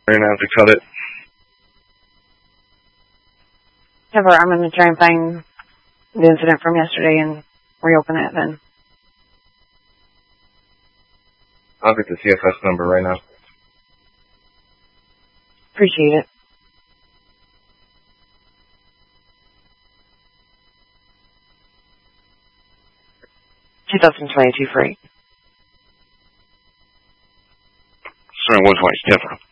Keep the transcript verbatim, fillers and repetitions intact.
right now to cut it. However, I'm going to try and find the incident from yesterday and reopen it then. I'll get the C F S number right now. Appreciate it. twenty twenty-two freight. Sorry, one twenty, Stiffer.